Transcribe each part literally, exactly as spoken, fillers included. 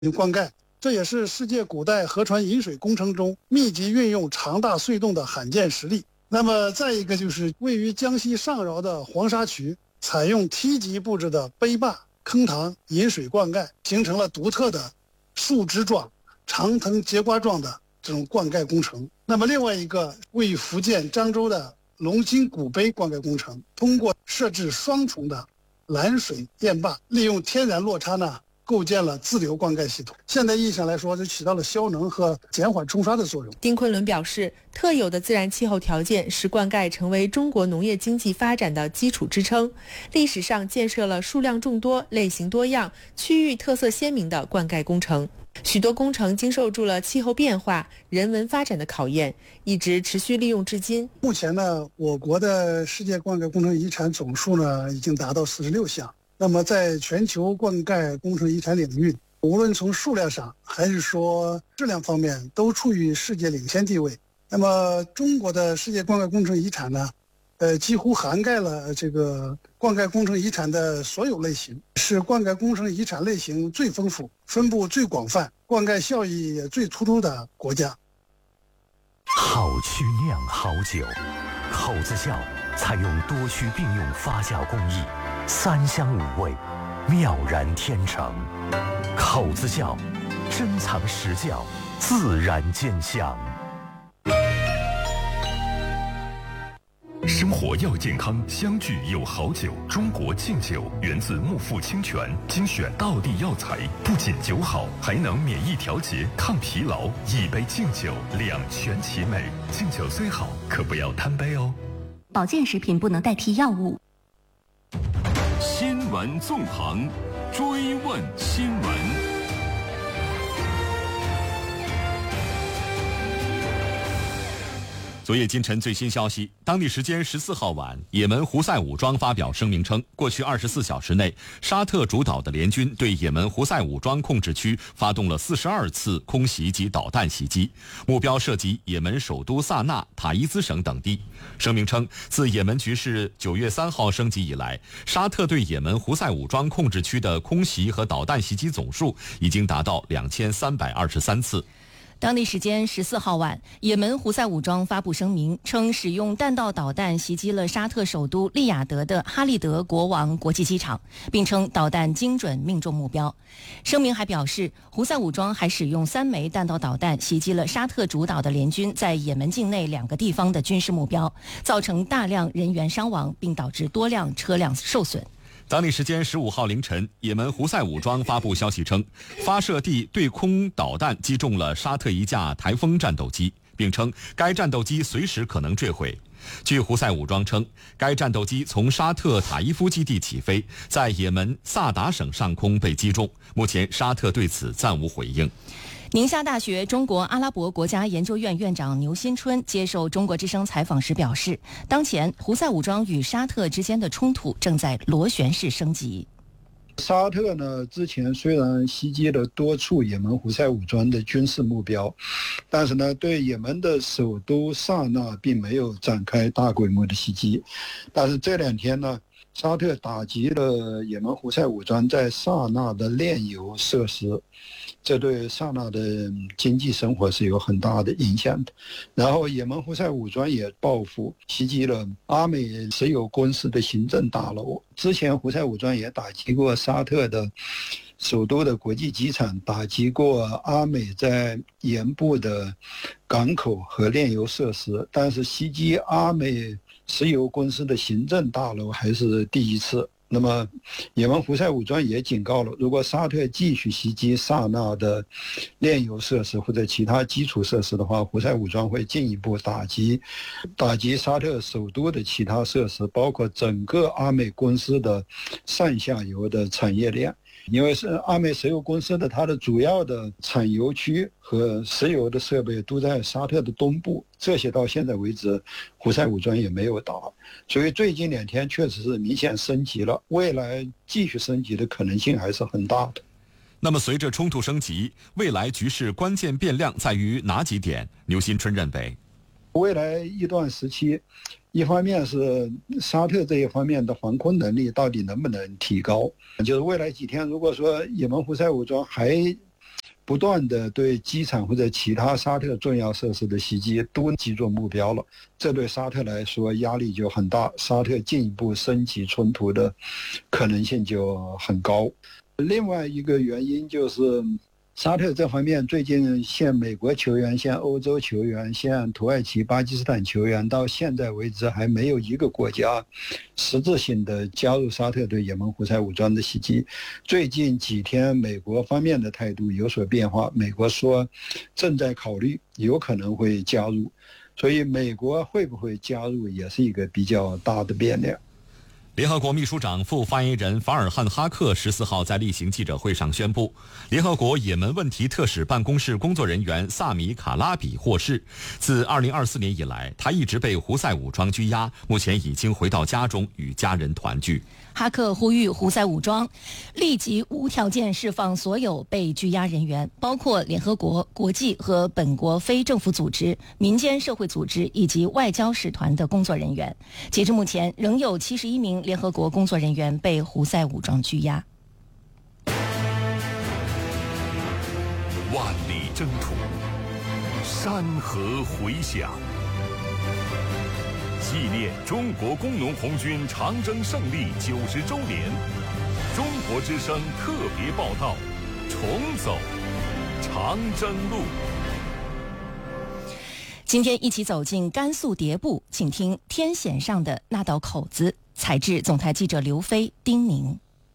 灌溉，这也是世界古代河船引水工程中密集运用长大隧洞的罕见实例。那么再一个就是位于江西上饶的黄沙渠，采用梯级布置的碑坝坑塘引水灌溉，形成了独特的树枝状、长藤节瓜状的这种灌溉工程。那么另外一个位于福建漳州的龙兴古碑灌溉工程，通过设置双重的拦水电坝，利用天然落差呢，构建了自流灌溉系统。现代意义上来说，就起到了消能和减缓冲刷的作用。 丁昆仑表示，特有的自然气候条件使灌溉成为中国农业经济发展的基础支撑。历史上建设了数量众多、类型多样、区域特色鲜明的灌溉工程。许多工程经受住了气候变化、人文发展的考验，一直持续利用至今。 目前呢，我国的世界灌溉工程遗产总数呢，已经达到四十六项。那么在全球灌溉工程遗产领域，无论从数量上还是说质量方面，都处于世界领先地位。那么中国的世界灌溉工程遗产呢，呃，几乎涵盖了这个灌溉工程遗产的所有类型，是灌溉工程遗产类型最丰富、分布最广泛、灌溉效益也最突出的国家。 好曲酿好酒，口子窖采用多区并用发酵工艺，三香五味，妙然天成。口子窖，珍藏实窖，自然见香。 生活要健康，相聚有好酒。中国敬酒源自木富清泉，精选道地药材，不仅酒好，还能免疫调节、抗疲劳。一杯敬酒，两全其美。敬酒虽好，可不要贪杯哦。 保健食品不能代替药物。 新闻纵横，追问新闻。 昨夜今晨最新消息，当地时间十四号晚，也门胡塞武装发表声明称，过去二十四小时内，沙特主导的联军对也门胡塞武装控制区发动了四十二次空袭及导弹袭击，目标涉及也门首都萨那、塔伊兹省等地。声明称，自也门局势九月三号升级以来，沙特对也门胡塞武装控制区的空袭和导弹袭击总数已经达到两千三百二十三次。 当地时间十四号晚，也门胡塞武装发布声明称，使用弹道导弹袭击了沙特首都利雅得的哈利德国王国际机场，并称导弹精准命中目标。声明还表示，胡塞武装还使用三枚弹道导弹袭击了沙特主导的联军在也门境内两个地方的军事目标，造成大量人员伤亡，并导致多辆车辆受损。 当地时间十五号凌晨，也门胡塞武装发布消息称，发射地对空导弹击中了沙特一架台风战斗机，并称该战斗机随时可能坠毁。据胡塞武装称，该战斗机从沙特塔伊夫基地起飞，在也门萨达省上空被击中。目前沙特对此暂无回应。 宁夏大学中国阿拉伯国家研究院院长牛新春接受中国之声采访时表示，当前胡塞武装与沙特之间的冲突正在螺旋式升级。 沙特呢，之前虽然袭击了多处也门胡塞武装的军事目标，但是呢，对也门的首都萨那并没有展开大规模的袭击。但是这两天呢，沙特打击了也门胡塞武装在萨那的炼油设施，这对萨那的经济生活是有很大的影响的。然后也门胡塞武装也报复袭击了阿美石油公司的行政大楼。之前胡塞武装也打击过沙特的首都的国际机场，打击过阿美在盐部的港口和炼油设施，但是袭击阿美石油公司的行政大楼还是第一次。那么也门胡塞武装也警告了，如果沙特继续袭击萨那的炼油设施或者其他基础设施的话，胡塞武装会进一步打击打击沙特首都的其他设施，包括整个阿美公司的上下游的产业链。因为是阿美石油公司的它的主要的产油区和石油的设备都在沙特的东部，这些到现在为止胡塞武装也没有打，所以最近两天确实是明显升级了，未来继续升级的可能性还是很大的。 那么随着冲突升级，未来局势关键变量在于哪几点？牛新春认为， 未来一段时期，一方面是沙特这一方面的防空能力到底能不能提高，就是未来几天如果说也门胡塞武装还不断的对机场或者其他沙特重要设施的袭击都击中目标了，这对沙特来说压力就很大，沙特进一步升级冲突的可能性就很高。另外一个原因就是沙特这方面最近限美国球员、限欧洲球员、限土耳其、巴基斯坦球员，到现在为止还没有一个国家实质性的加入沙特对也门胡塞武装的袭击。最近几天美国方面的态度有所变化，美国说正在考虑，有可能会加入，所以美国会不会加入也是一个比较大的变量。 联合国秘书长副发言人法尔汉哈克十四号在例行记者会上宣布，联合国也门问题特使办公室工作人员萨米卡拉比获释。自二零二四年以来，他一直被胡塞武装拘押，目前已经回到家中与家人团聚。 哈克呼吁胡塞武装立即无条件释放所有被拘押人员，包括联合国、国际和本国非政府组织、民间社会组织以及外交使团的工作人员。截至目前，仍有七十一名联合国工作人员被胡塞武装拘押。 万里征途，山河回响。纪念中国工农红军长征胜利九十周年，中国之声特别报道：重走长征路。 今天一起走进甘肃迭部，请听天险上的那道口子。采制总台记者刘飞、丁宁。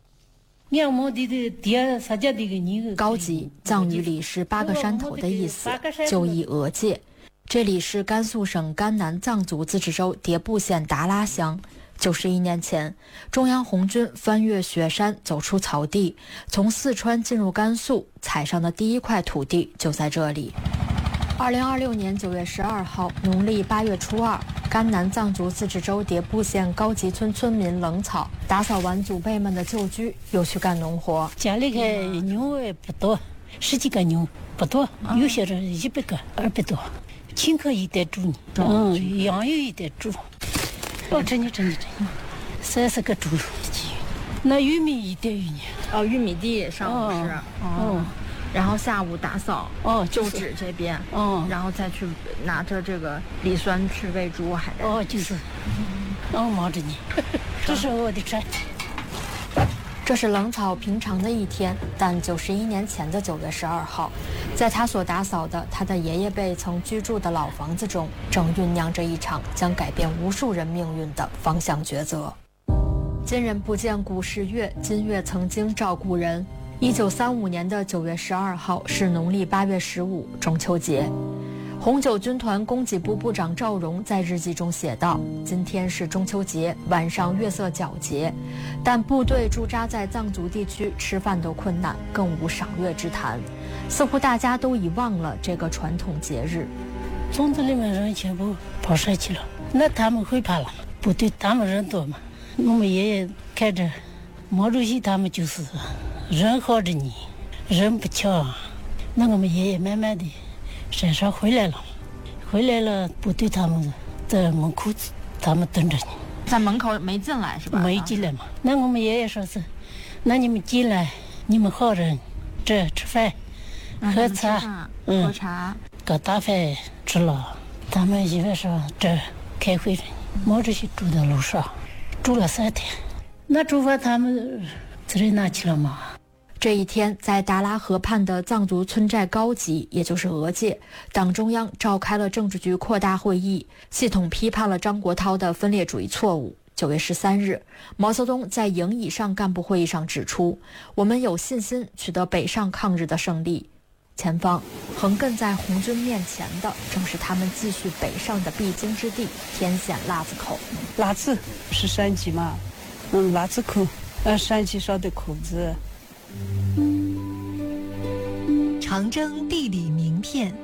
高级藏语里是八个山头的意思，就译额界。这里是甘肃省甘南藏族自治州迭部县达拉乡。九十一年前，中央红军翻越雪山，走出草地，从四川进入甘肃，踩上的第一块土地就在这里。二零二六年九月十二号，农历八月初二，甘南藏族自治州迭部县高级村村民冷草打扫完祖辈们的旧居，又去干农活。 家里个牛也不多，十几个牛不多，有些人一百个、二百多。青稞一袋猪呢，嗯，羊肉一袋猪，哦，真的真的真的，三十个猪肉，那玉米一袋玉米， 哦，玉米地上午是，哦，哦然后下午打扫， 哦， 就址这边， 哦， 然后再去拿着这个锂酸去喂猪，还得， 哦，就是，哦，忙着呢，这是我的车。 这是冷草平常的一天，但九十一年前的九月十二号，在他所打扫的他的爷爷辈曾居住的老房子中，正酝酿着一场将改变无数人命运的方向抉择。今人不见古时月，今月曾经照故人。一九三五年的九月十二号是农历八月十五，中秋节。红九军团供给部部长赵荣在日记中写道：今天是中秋节，晚上月色皎洁，但部队驻扎在藏族地区，吃饭都困难，更无赏月之谈，似乎大家都遗忘了这个传统节日。 村子里面人全部跑山去了，那他们会怕了，部队他们人多嘛。我们爷爷看着毛主席他们就是人好着你，人不巧，那我们爷爷慢慢的山上回来了，回来了，部队他们在门口，他们等着你， 在门口没进来是吧？ 没进来嘛。那我们爷爷说是，那你们进来，你们好人，这吃饭，喝茶， 嗯，喝茶， 搞大饭吃了。他们一晚上这开会了，毛主席住在楼上，住了三天。那住饭他们自己拿去了嘛。 这一天，在达拉河畔的藏族村寨高级，也就是额界，党中央召开了政治局扩大会议，系统批判了张国焘的分裂主义错误。九月十三日，毛泽东在营以上干部会议上指出，我们有信心取得北上抗日的胜利。前方横亘在红军面前的，正是他们继续北上的必经之地——天险腊子口。 腊子是山脊嘛，嗯，腊子口，呃，山脊上的口子。 长征地理名片。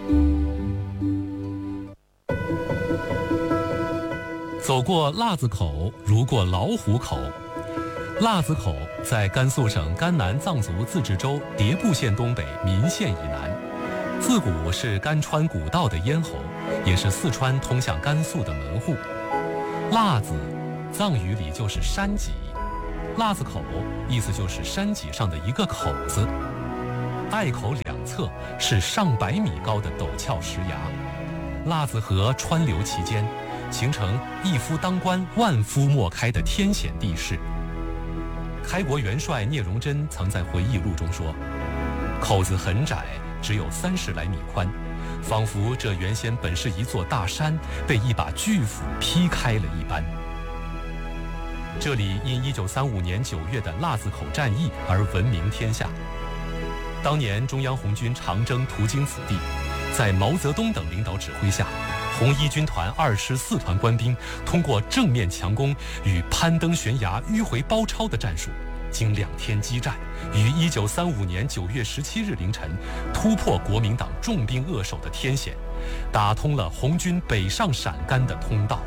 走过腊子口，如过老虎口。腊子口在甘肃省甘南藏族自治州迭部县东北岷县以南，自古是甘川古道的咽喉，也是四川通向甘肃的门户。腊子，藏语里就是山脊。腊子口意思就是山脊上的一个口子。 隘口两侧是上百米高的陡峭石崖，剌子河川流其间，形成一夫当关万夫莫开的天险地势。开国元帅聂荣臻曾在回忆录中说，口子很窄，只有三十来米宽，仿佛这原先本是一座大山，被一把巨斧劈开了一般。这里因一九三五年九月的剌子口战役而闻名天下。当年中央红军长征途经此地，在毛泽东等领导指挥下，红一军团二师四团官兵通过正面强攻与攀登悬崖迂回包抄的战术，经两天激战，于一九三五年九月十七日凌晨突破国民党重兵扼守的天险，打通了红军北上陕甘的通道。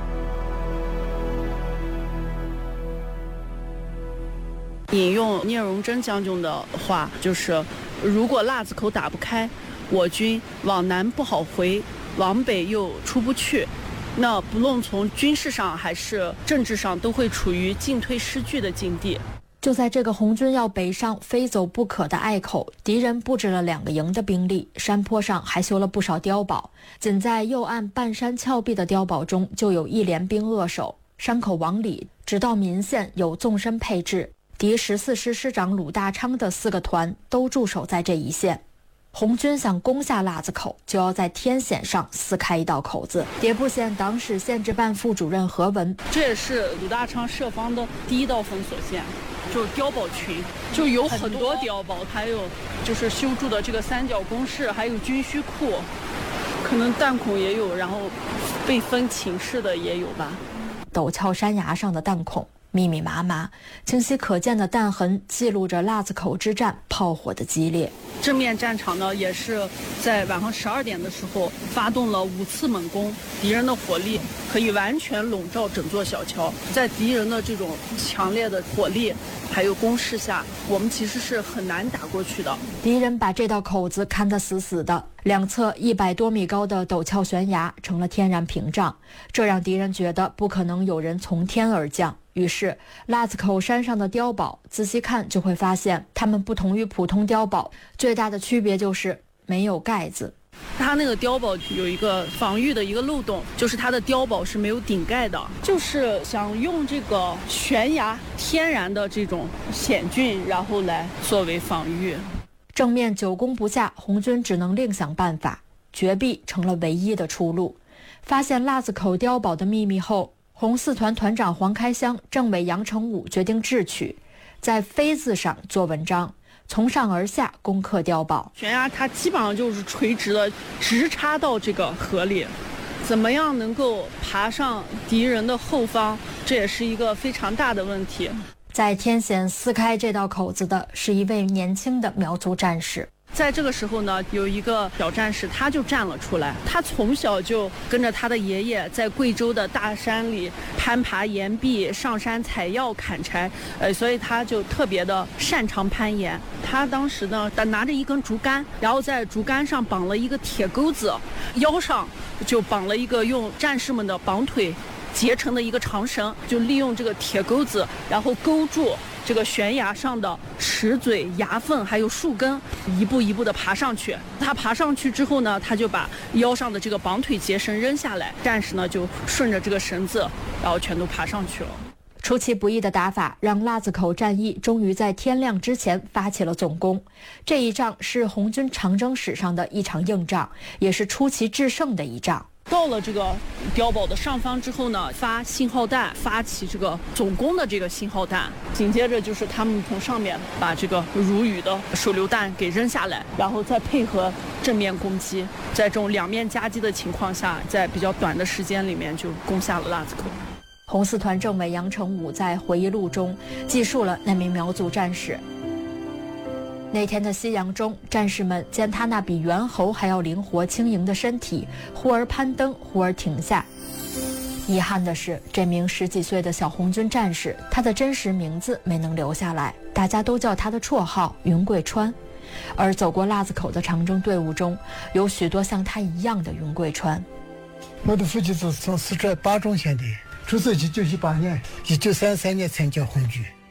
引用聂荣臻将军的话，就是如果剌子口打不开，我军往南不好回，往北又出不去，那不论从军事上还是政治上，都会处于进退失据的境地。 就在这个红军要北上非走不可的隘口，敌人布置了两个营的兵力，山坡上还修了不少碉堡。仅在右岸半山峭壁的碉堡中，就有一连兵扼守。山口往里，直到岷县有纵深配置，敌十四师师长鲁大昌的四个团都驻守在这一线。红军想攻下剌子口，就要在天险上撕开一道口子。迭部县党史县治办副主任何文， 这也是鲁大昌设防的第一道封锁线，就是碉堡群，就有很多碉堡，还有就是修筑的这个三角工事，还有军需库，可能弹孔也有，然后被分寝室的也有吧。 陡峭山崖上的弹孔密密麻麻，清晰可见的弹痕记录着剌子口之战炮火的激烈。 正面战场呢，也是在晚上十二点的时候发动了五次猛攻，敌人的火力可以完全笼罩整座小桥。在敌人的这种强烈的火力还有攻势下，我们其实是很难打过去的。 敌人把这道口子看得死死的，两侧一百多米高的陡峭悬崖成了天然屏障，这让敌人觉得不可能有人从天而降。于是剌子口山上的碉堡仔细看就会发现，它们不同于普通碉堡，最大的区别就是没有盖子。 它那个碉堡有一个防御的一个漏洞，就是它的碉堡是没有顶盖的，就是想用这个悬崖天然的这种险峻，然后来作为防御。 正面久攻不下，红军只能另想办法，绝壁成了唯一的出路。发现剌子口碉堡的秘密后，红四团团长黄开湘、政委杨成武决定智取，在飞字上做文章，从上而下攻克碉堡。 悬崖它基本上就是垂直的，直插到这个河里，怎么样能够爬上敌人的后方，这也是一个非常大的问题。 在天险撕开这道口子的是一位年轻的苗族战士。 在这个时候呢，有一个小战士他就站了出来，他从小就跟着他的爷爷在贵州的大山里攀爬岩壁，上山采药砍柴，呃，所以他就特别的擅长攀岩。他当时呢拿着一根竹竿，然后在竹竿上绑了一个铁钩子，腰上就绑了一个用战士们的绑腿结成的一个长绳，就利用这个铁钩子，然后勾住这个悬崖上的石嘴、崖缝还有树根，一步一步的爬上去。他爬上去之后呢，他就把腰上的这个绑腿结绳扔下来，战士呢就顺着这个绳子，然后全都爬上去了。 出其不意的打法让剌子口战役终于在天亮之前发起了总攻。这一仗是红军长征史上的一场硬仗，也是出奇制胜的一仗。 到了这个碉堡的上方之后呢，发信号弹，发起这个总攻的这个信号弹。紧接着就是他们从上面把这个如雨的手榴弹给扔下来，然后再配合正面攻击，在这种两面夹击的情况下，在比较短的时间里面就攻下了剌子口。 红四团政委杨成武在回忆录中记述了那名苗族战士。那天的夕阳中，战士们见他那比猿猴还要灵活轻盈的身体，忽而攀登，忽而停下。遗憾的是，这名十几岁的小红军战士，他的真实名字没能留下来，大家都叫他的绰号云贵川。而走过剌子口的长征队伍中，有许多像他一样的云贵川。 我的父亲是从四川巴中县的，出生一九一八年，一九三三年参加红军。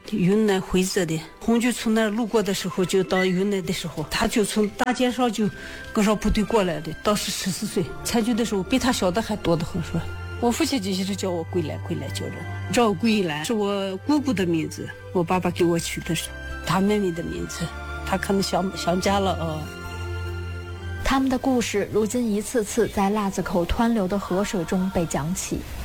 云南徽州的，红就从那儿路过的时候，就到云南的时候，他就从大街上就跟上部队过来的，当时十四岁，参军的时候比他小的还多得很说。我父亲就是叫我桂兰，桂兰叫人，赵桂兰是我姑姑的名字，我爸爸给我取的是他妹妹的名字，他可能想想家了啊。 他们的故事如今一次次在腊子口湍流的河水中被讲起。